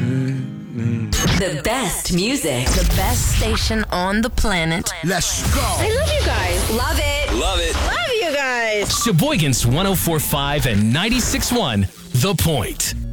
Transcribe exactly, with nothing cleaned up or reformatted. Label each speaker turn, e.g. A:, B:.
A: The best music. The best station on the planet.
B: Let's go.
C: I love you guys.
A: Love it.
D: Love it.
C: Love you guys.
E: Sheboygan's one oh four point five and ninety-six point one, The Point.